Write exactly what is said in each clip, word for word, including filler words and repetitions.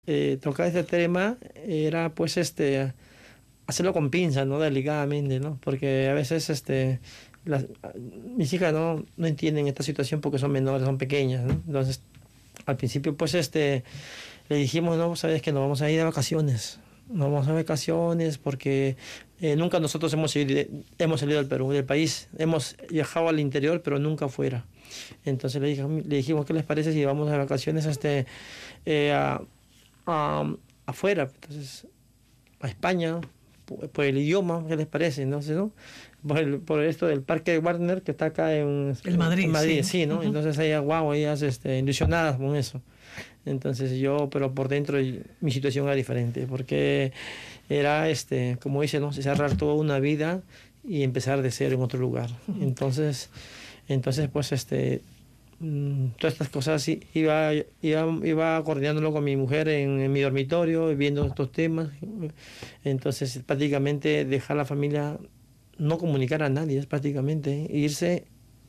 eh, tocar este tema era pues este hacerlo con pinzas, ¿no? Delicadamente, ¿no? Porque a veces este las, mis hijas no, no entienden esta situación porque son menores, son pequeñas, ¿no? Entonces, al principio pues este le dijimos, no, sabes que nos vamos a ir de vacaciones, nos vamos a vacaciones porque eh, nunca nosotros hemos salido, hemos salido del Perú, del país, hemos viajado al interior, pero nunca fuera. Entonces le dijimos, le dijimos ¿qué les parece si vamos de vacaciones este, eh, a, a, afuera? Entonces, a España, por, por el idioma, ¿qué les parece? No sé, ¿no? Por, el, por esto del Parque Warner que está acá en, el Madrid, en Madrid, sí, sí, ¿no? Uh-huh. Entonces ellas, wow, ellas este, ilusionadas con eso. Entonces yo, pero por dentro mi situación era diferente, porque era, este, como dice, ¿no? Cerrar toda una vida y empezar de cero en otro lugar. Entonces, entonces pues, este, todas estas cosas iba, iba, iba coordinándolo con mi mujer en, en mi dormitorio, viendo estos temas. Entonces, prácticamente dejar la familia, no comunicar a nadie, es prácticamente irse,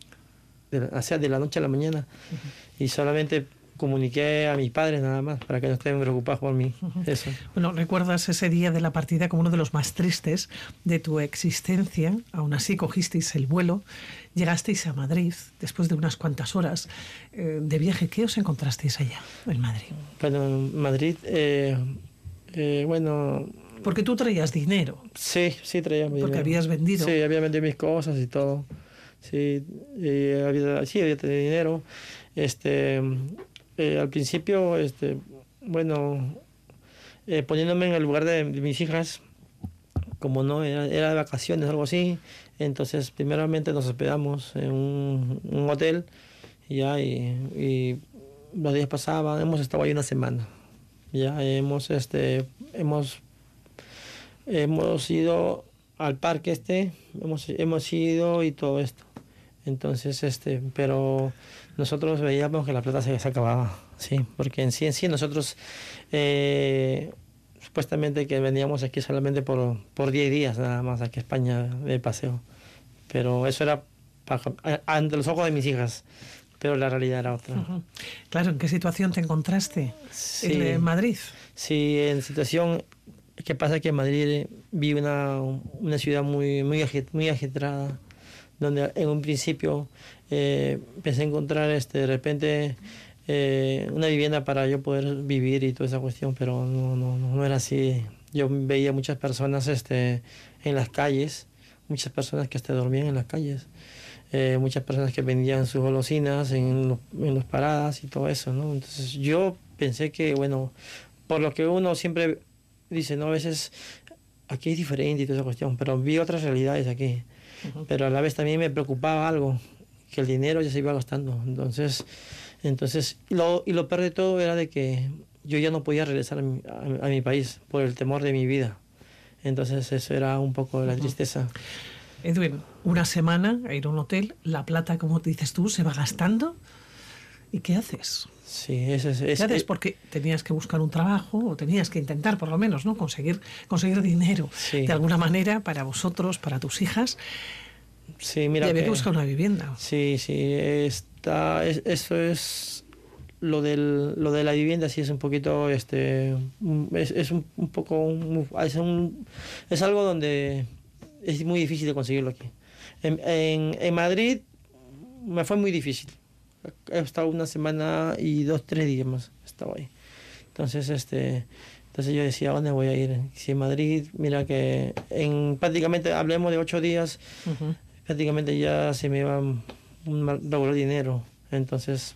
de, o sea, de la noche a la mañana, uh-huh. Y solamente comuniqué a mis padres nada más, para que no estén preocupados por mí. Uh-huh. Eso. Bueno, ¿recuerdas ese día de la partida como uno de los más tristes de tu existencia? Aún así cogisteis el vuelo, llegasteis a Madrid después de unas cuantas horas eh, de viaje. ¿Qué os encontrasteis allá, en Madrid? Bueno, en Madrid, eh, eh, bueno... Porque tú traías dinero. Sí, sí traía mi dinero. Porque habías vendido. Sí, había vendido mis cosas y todo. Sí, eh, había, sí, había tenido dinero. Este... Eh, al principio, este, bueno, eh, poniéndome en el lugar de, de mis hijas, como no era, era de vacaciones o algo así, entonces primeramente nos hospedamos en un, un hotel ya y, y los días pasaban, hemos estado ahí una semana, ya hemos este hemos hemos ido al parque este, hemos hemos ido y todo esto. Entonces, este, pero nosotros veíamos que la plata se, se acababa, sí, porque en sí, en sí nosotros eh, supuestamente que veníamos aquí solamente por, por diez días nada más aquí a España de paseo, pero eso era para, ante los ojos de mis hijas, pero la realidad era otra. Uh-huh. Claro, ¿en qué situación te encontraste? Sí, ¿En Madrid? Sí, en situación, ¿qué pasa? Que en Madrid vi una, una ciudad muy, muy, muy agitada, donde en un principio eh, pensé encontrar este, de repente eh, una vivienda para yo poder vivir y toda esa cuestión, pero no, no, no era así. Yo veía muchas personas este, en las calles, muchas personas que hasta dormían en las calles, eh, muchas personas que vendían sus golosinas en los, en los paradas y todo eso, ¿no? Entonces yo pensé que, bueno, por lo que uno siempre dice, ¿no? A veces aquí es diferente y toda esa cuestión, pero vi otras realidades aquí. Uh-huh. Pero a la vez también me preocupaba algo, que el dinero ya se iba gastando. Entonces, entonces lo, y lo peor de todo era de que yo ya no podía regresar a mi, a, a mi país por el temor de mi vida. Entonces eso era un poco la tristeza. Edwin, una semana a ir a un hotel, la plata, como dices tú, se va gastando. ¿Y qué haces? Sí, eso es, es, ¿Qué haces? es, Porque tenías que buscar un trabajo o tenías que intentar, por lo menos, ¿no? conseguir, conseguir dinero sí. de alguna manera para vosotros, para tus hijas. Sí, mira. Y había que que buscar una vivienda. Sí, sí. Está, es, eso es lo del lo de la vivienda, sí es un poquito, este, es, es un, un poco, un, es, un, es algo donde es muy difícil de conseguirlo aquí. En, en, en Madrid me fue muy difícil. He estado una semana y dos, tres días más estaba ahí. Entonces, este, entonces yo decía, ¿a dónde voy a ir? Si en Madrid, mira que en prácticamente, hablemos de ocho días, uh-huh. prácticamente ya se me iba un regular dinero. Entonces,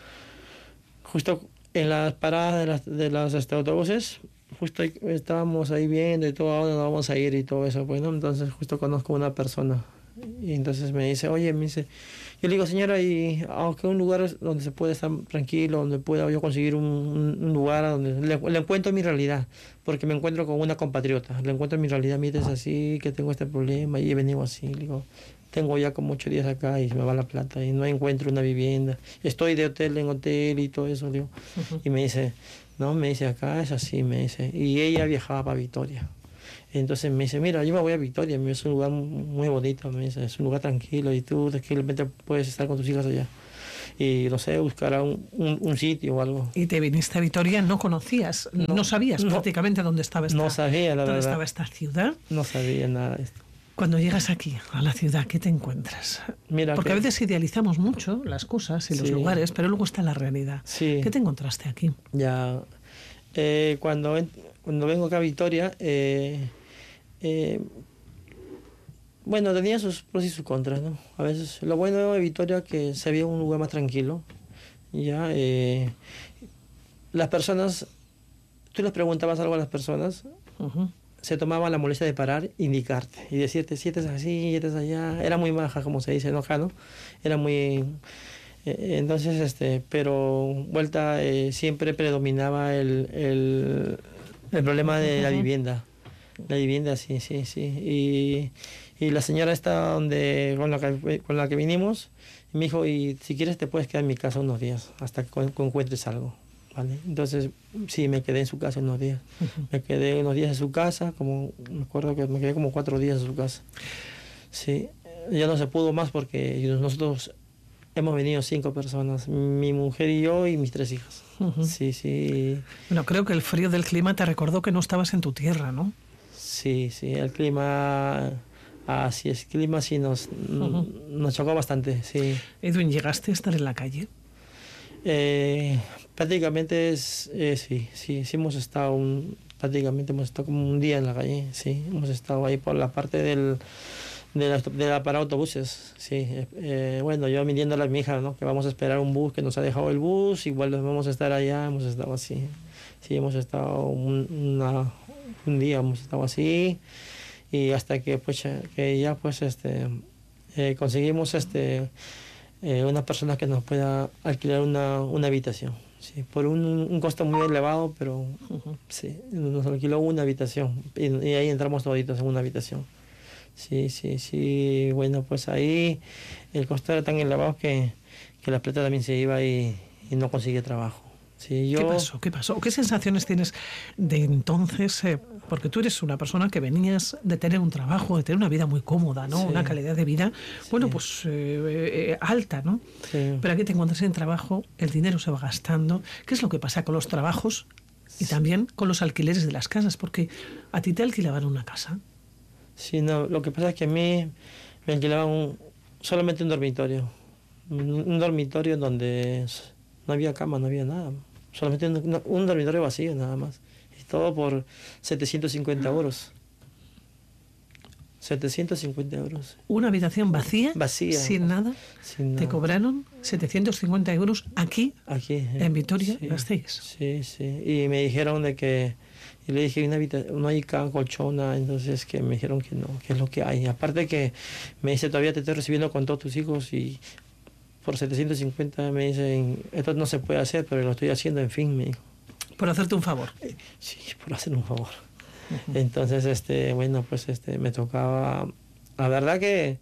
justo en las paradas de las, de los este, autobuses, justo ahí, estábamos ahí viendo y todo, ¿a dónde nos vamos a ir? Y todo eso. Bueno, entonces justo conozco a una persona. Y entonces me dice, oye, me dice, yo le digo, señora, y aunque un lugar donde se puede estar tranquilo, donde pueda yo conseguir un, un lugar donde le, le encuentro mi realidad, porque me encuentro con una compatriota, le encuentro mi realidad, mire, es así, que tengo este problema y he venido así, le digo, tengo ya como ocho días acá y se me va la plata y no encuentro una vivienda, estoy de hotel en hotel y todo eso, le digo, uh-huh. Y me dice, no, me dice, acá es así, me dice, y ella viajaba para Vitoria. Entonces me dice, mira, yo me voy a Vitoria, es un lugar muy bonito, me dice, es un lugar tranquilo y tú tranquilamente puedes estar con tus hijas allá. y no sé, buscar un, un, un sitio o algo. Y te viniste a Vitoria, no conocías, no, no sabías no, prácticamente dónde estaba esta, no sabía, la dónde verdad. estaba esta ciudad. No sabía nada de esto. Cuando llegas aquí, a la ciudad, ¿qué te encuentras? Mira Porque que, a veces idealizamos mucho las cosas y sí. los lugares, pero luego está la realidad. Sí. ¿Qué te encontraste aquí? Ya, eh, cuando, cuando vengo acá a Vitoria, eh, eh, bueno, tenía sus pros y sus contras, ¿no? A veces, lo bueno de Vitoria que se veía un lugar más tranquilo. Ya, eh, las personas, tú les preguntabas algo a las personas, uh-huh. se tomaban la molestia de parar, indicarte y decirte si estás así, estás allá. Era muy maja, como se dice, ¿no? ¿no? Era muy... Eh, entonces, este, pero vuelta, eh, siempre predominaba el, el, el problema de la vivienda. La vivienda, sí, sí, sí. Y, y la señora esta donde, con, la que, con la que vinimos, me dijo, y si quieres te puedes quedar en mi casa unos días, hasta que encuentres algo. ¿Vale? Entonces, sí, me quedé en su casa unos días. Uh-huh. Me quedé unos días en su casa, como me acuerdo que me quedé como cuatro días en su casa. Sí, ya no se pudo más porque nosotros hemos venido cinco personas, mi mujer y yo y mis tres hijas. Uh-huh. Sí, sí. Bueno, creo que el frío del clima te recordó que no estabas en tu tierra, ¿no? Sí, sí, el clima... Así es, el clima sí nos, uh-huh. nos chocó bastante, sí. Edwin, ¿llegaste a estar en la calle? Eh, prácticamente es, eh, sí, sí, sí hemos estado un, prácticamente hemos estado como un día en la calle, sí, hemos estado ahí por la parte del, de la, de la para autobuses, sí, eh, bueno, yo midiéndole a mi hija, ¿no? Que vamos a esperar un bus, que nos ha dejado el bus, igual vamos a estar allá, hemos estado así, sí, hemos estado un, una, un día, hemos estado así, y hasta que pues que ya pues este eh, conseguimos este Eh, una persona que nos pueda alquilar una, una habitación, sí, por un, un costo muy elevado, pero uh-huh. sí, nos alquiló una habitación y, y ahí entramos toditos en una habitación. Sí, sí, sí, bueno, pues ahí el costo era tan elevado que, que la plata también se iba y, y no conseguía trabajo. Sí, yo... ¿Qué pasó? ¿Qué pasó? ¿Qué sensaciones tienes de entonces? Eh, porque tú eres una persona que venías de tener un trabajo, de tener una vida muy cómoda, ¿no? Sí. Una calidad de vida, sí. bueno, pues eh, eh, alta, ¿no? Sí. Pero aquí te encuentras en trabajo, el dinero se va gastando. ¿Qué es lo que pasa con los trabajos y también con los alquileres de las casas? Porque a ti te alquilaban una casa. Sí, no, lo que pasa es que a mí me alquilaban un, solamente un dormitorio. Un, un dormitorio donde no había cama, no había nada. Solamente un, un dormitorio vacío nada más. Y todo por setecientos cincuenta euros. setecientos cincuenta euros. ¿Una habitación vacía? Vacía. ¿Sin nada? Sin nada. ¿Te cobraron setecientos cincuenta euros aquí? Aquí. Eh, en Vitoria, sí, Gasteiz. Sí, sí. Y me dijeron de que... Y le dije, una habitación, no hay colchona, entonces que me dijeron que no, que es lo que hay. Aparte que me dice, todavía te estoy recibiendo con todos tus hijos y... Por setecientos cincuenta me dicen, esto no se puede hacer, pero lo estoy haciendo, en fin, me dijo. Por hacerte un favor. Sí, por hacer un favor. Uh-huh. Entonces, este, bueno, pues este, me tocaba... La verdad que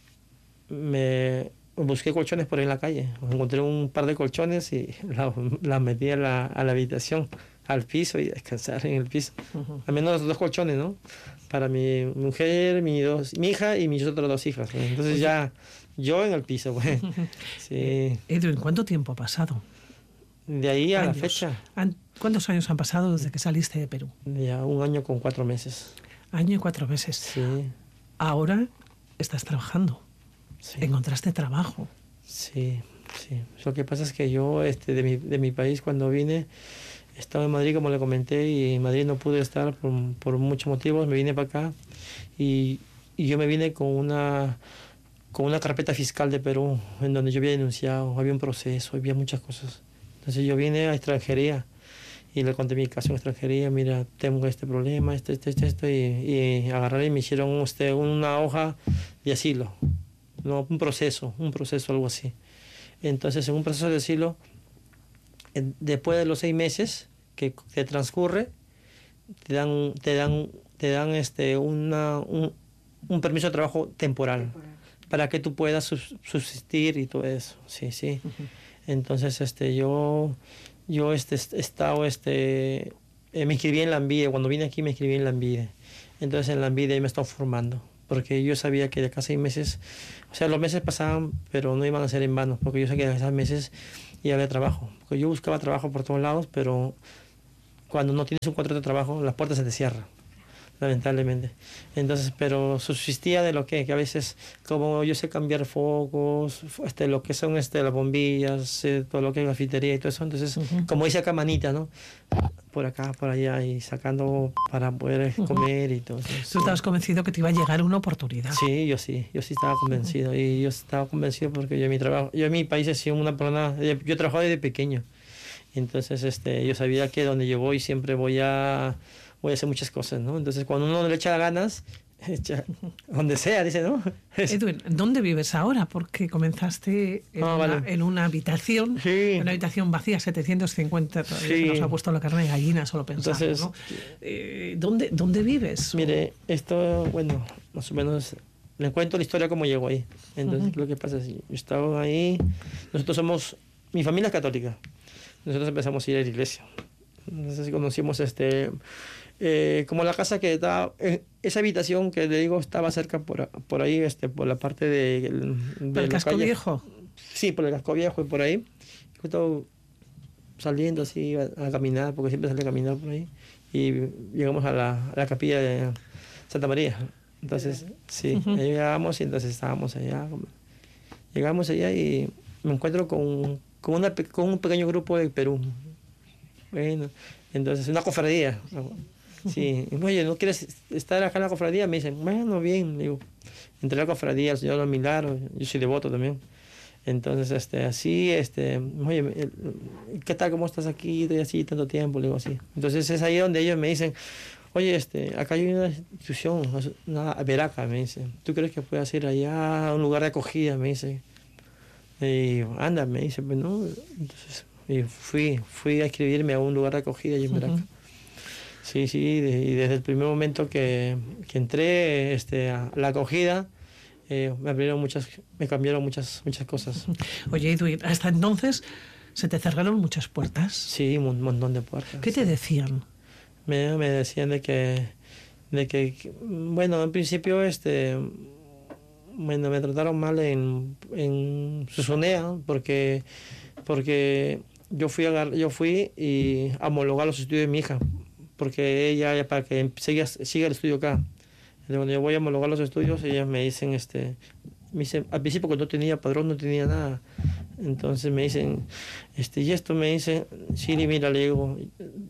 me busqué colchones por ahí en la calle. Encontré un par de colchones y las la metí a la, a la habitación, al piso y descansar en el piso. Uh-huh. Al menos los dos colchones, ¿no? Para mi mujer, mi, dos, mi hija y mis otras dos hijas. ¿no? Entonces Oye. ya... Yo en el piso, güey. Sí. Edwin, ¿cuánto tiempo ha pasado? De ahí a años. la fecha. ¿Cuántos años han pasado desde que saliste de Perú? Ya un año con cuatro meses. Año y cuatro meses. Sí. Ahora estás trabajando. Sí. Encontraste trabajo. Sí, sí. Lo que pasa es que yo este, de, mi, de mi país cuando vine, estaba en Madrid, como le comenté, y en Madrid no pude estar por, por muchos motivos. Me vine para acá y, y yo me vine con una... con una carpeta fiscal de Perú, en donde yo había denunciado, había un proceso, había muchas cosas. Entonces yo vine a extranjería y le conté mi caso en extranjería, mira, tengo este problema, este, este, este, este, y, y agarraron y me hicieron usted una hoja de asilo, no, un proceso, un proceso, algo así. Entonces en un proceso de asilo, después de los seis meses que, que transcurre, te dan, te dan, te dan este, una, un, un permiso de trabajo temporal. temporal. Para que tú puedas subsistir y todo eso, sí, sí. Uh-huh. Entonces, este, yo, yo, este, he estado, este, eh, me inscribí en la Ambide, cuando vine aquí me inscribí en la Ambide. Entonces, en la Ambide me he estado formando, porque yo sabía que de acá a seis meses, o sea, los meses pasaban, pero no iban a ser en vano, porque yo sabía que de esos meses iba a haber trabajo. Porque yo buscaba trabajo por todos lados, pero cuando no tienes un contrato de trabajo, las puertas se te cierran, lamentablemente. Entonces, pero subsistía de lo que, que a veces, como yo sé cambiar focos, este, lo que son este, las bombillas, eh, todo lo que es grafitería y todo eso, entonces, uh-huh. como dice acá manita, ¿no? Por acá, por allá, y sacando para poder uh-huh. comer y todo eso. ¿Tú estabas convencido que te iba a llegar una oportunidad? Sí, yo sí, yo sí estaba convencido, uh-huh. y yo estaba convencido porque yo en mi trabajo, yo en mi país he sido una persona, yo he trabajado desde pequeño, entonces este, yo sabía que donde yo voy siempre voy a... voy a hacer muchas cosas, ¿no? Entonces, cuando uno le echa ganas, echa donde sea, dice, ¿no? Edwin, ¿dónde vives ahora? Porque comenzaste en, ah, una, vale. en una habitación, sí. una habitación vacía, setecientos cincuenta, todavía sí. se nos ha puesto la carne de gallina solo pensando, Entonces, ¿no? Eh, ¿dónde, ¿Dónde vives? Mire, esto, bueno, más o menos, le cuento la historia cómo llegó ahí. Entonces, uh-huh. lo que pasa es que yo estaba ahí, nosotros somos, mi familia es católica, nosotros empezamos a ir a la iglesia. Entonces conocimos este... Eh, como la casa que estaba, eh, esa habitación que le digo estaba cerca por, por ahí, este, por la parte de, de ¿Por el casco calle. viejo? Sí, por el casco viejo y por ahí. Justo saliendo así a, a caminar, porque siempre salía a caminar por ahí. Y llegamos a la, a la capilla de Santa María. Entonces, sí, uh-huh. ahí llegamos y entonces estábamos allá. Llegamos allá y me encuentro con, con, una, con un pequeño grupo de Perú. Bueno, entonces una cofradía. Sí, oye, ¿no quieres estar acá en la cofradía? Me dicen, bueno, bien, digo, entré a la cofradía, el Señor de los Milagros, yo soy devoto también. Entonces, este, así, este, oye, ¿qué tal, cómo estás aquí? Estoy así tanto tiempo, le digo así. Entonces es ahí donde ellos me dicen, oye, este, acá hay una institución, una veraca, me dicen, ¿tú crees que puedas ir allá a un lugar de acogida? Me dice, y anda, me dice, pues no, entonces, y fui, fui a inscribirme a un lugar de acogida allí en Veraca. Uh-huh. Sí, sí, y desde el primer momento que, que entré este, a la acogida, eh, me abrieron muchas, me cambiaron muchas, muchas cosas. Oye, Edwin, hasta entonces se te cerraron muchas puertas. Sí, un montón de puertas. ¿Qué te decían? Me, me decían de que, de que, bueno, en principio, este, bueno, me trataron mal en, en Susonea, porque, porque yo fui a, yo fui y a homologar los estudios de mi hija, porque ella, para que siga, siga el estudio acá. Entonces, cuando yo voy a homologar los estudios, ellas me dicen, este, me dicen, al principio cuando no tenía padrón, no tenía nada. Entonces me dicen, este, y esto me dicen, sí, mira, le digo,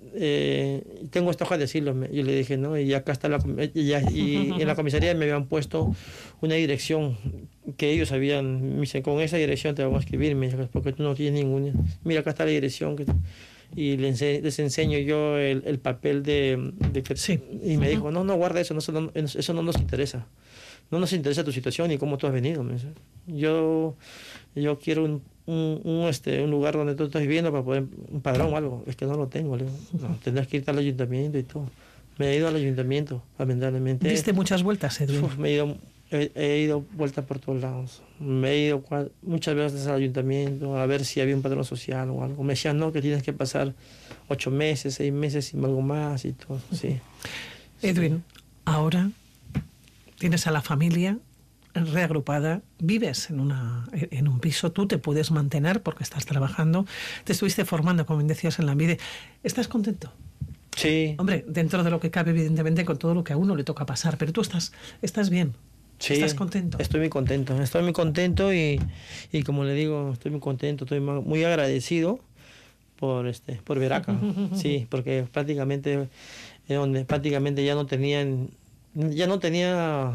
eh, tengo esta hoja de asilo. Yo le dije, no, y acá está la, y, y en la comisaría me habían puesto una dirección que ellos habían, me dicen, con esa dirección te vamos a escribir, me dicen, porque tú no tienes ninguna, mira, acá está la dirección que y les, les enseño yo el, el papel de, de que, sí. Y me uh-huh. dijo, no, no, guarda eso, no, no, eso no nos interesa. No nos interesa tu situación y cómo tú has venido. Me dice. Yo, yo quiero un, un, un, este, un lugar donde tú estás viviendo para poder, un padrón o algo. Es que no lo tengo. Le digo, no, tendrás que irte al ayuntamiento y todo. Me he ido al ayuntamiento, lamentablemente. ¿Diste muchas vueltas, Edwin? Uf, me he ido, he, he ido vueltas por todos lados. Me he ido muchas veces al ayuntamiento a ver si había un padrón social o algo. Me decían, no, que tienes que pasar ocho meses, seis meses y algo más y todo. Sí. Edwin, sí. Ahora tienes a la familia reagrupada, vives en, una, en un piso, tú te puedes mantener porque estás trabajando, te estuviste formando, como decías, en la vida. ¿Estás contento? Sí. Hombre, dentro de lo que cabe, evidentemente, con todo lo que a uno le toca pasar, pero tú estás, estás bien. Sí, ¿Estás contento? Estoy muy contento, estoy muy contento y, y como le digo, estoy muy contento, estoy muy agradecido por este por Veraca, sí, porque prácticamente donde prácticamente ya no tenían ya no tenía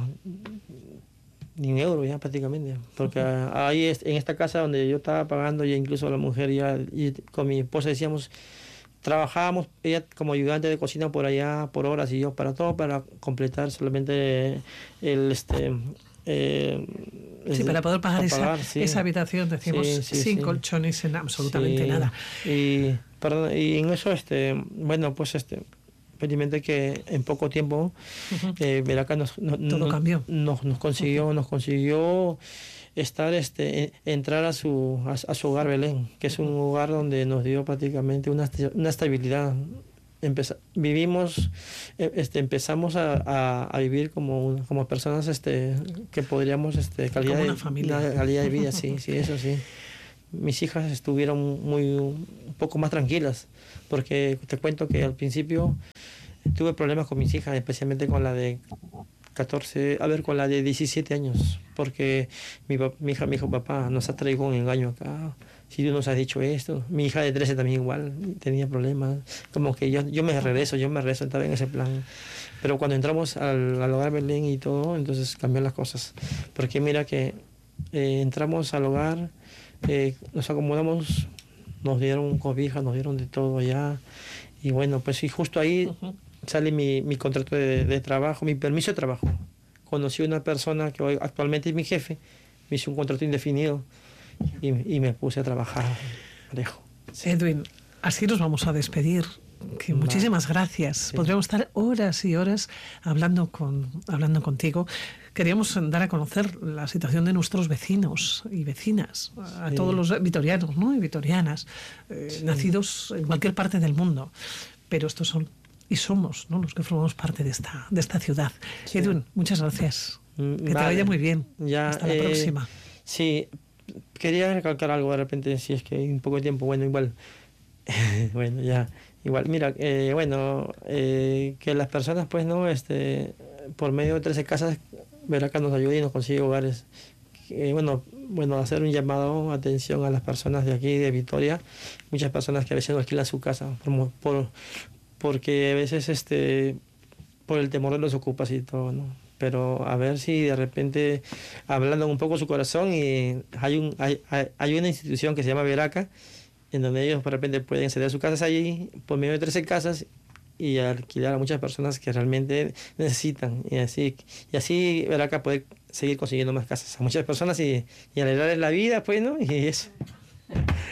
ni un euro ya prácticamente, porque uh-huh. ahí en esta casa donde yo estaba pagando, ya incluso la mujer ya y con mi esposa decíamos, trabajábamos ella como ayudante de cocina por allá por horas y yo para todo para completar solamente el este eh, sí, el, para poder pagar, para pagar esa, sí. esa habitación, decimos, sí, sí, sin sí. colchones, en absolutamente sí. nada. Y, perdón, y en eso, este, bueno, pues este, felizmente que en poco tiempo, uh-huh. eh, Veraca nos, no, todo no, cambió. Nos, nos consiguió, uh-huh. nos consiguió estar, este, entrar a su, a, a su hogar Belén, que es un hogar donde nos dio prácticamente una, una estabilidad empeza, vivimos, este, empezamos a, a, a vivir como, como personas este, que podríamos, este, calidad, como una de, familia. Una calidad de vida, sí, sí, eso sí. Mis hijas estuvieron muy, un poco más tranquilas, porque te cuento que al principio tuve problemas con mis hijas, especialmente con la de catorce, a ver, con la de diecisiete años, porque mi, mi hija me dijo, papá, nos ha traído un engaño acá, si tú nos has dicho esto. Mi hija de trece también igual, tenía problemas, como que yo, yo me regreso, yo me regreso, estaba en ese plan. Pero cuando entramos al, al hogar Belén y todo, entonces cambiaron las cosas, porque mira que eh, entramos al hogar, eh, nos acomodamos, nos dieron cobijas, nos dieron de todo allá, y bueno, pues y justo ahí uh-huh. sale mi, mi contrato de, de trabajo, mi permiso de trabajo. Conocí a una persona que hoy actualmente es mi jefe, me hizo un contrato indefinido y, y me puse a trabajar, Alejo. Sí. Edwin, así nos vamos a despedir. Que muchísimas gracias. Sí. Podríamos estar horas y horas hablando, con, hablando contigo. Queríamos dar a conocer la situación de nuestros vecinos y vecinas, a sí. todos los vitorianos, ¿no? y vitorianas, eh, sí. nacidos en cualquier parte del mundo. Pero estos son y somos, ¿no? los que formamos parte de esta, de esta ciudad. Sí. Edwin, muchas gracias. Que vale. te vaya muy bien. Ya, Hasta la eh, próxima. Sí, quería recalcar algo de repente, si es que hay un poco de tiempo. Bueno, igual. bueno, ya. Igual, mira, eh, bueno, eh, que las personas, pues, ¿no? Este, por medio de trece casas, Veraca nos ayude y nos consigue hogares. Eh, bueno, bueno, hacer un llamado de atención a las personas de aquí, de Vitoria. Muchas personas que a veces no alquilan su casa, por, por, porque a veces, este, por el temor de los ocupas y todo, ¿no? Pero a ver si de repente, hablando un poco su corazón, y hay, un, hay, hay una institución que se llama Veraca, en donde ellos de repente pueden ceder sus casas allí por medio de trece casas y alquilar a muchas personas que realmente necesitan. Y así, y así Veraca puede seguir consiguiendo más casas a muchas personas y, y alegrarles la vida, pues, ¿no? Y eso.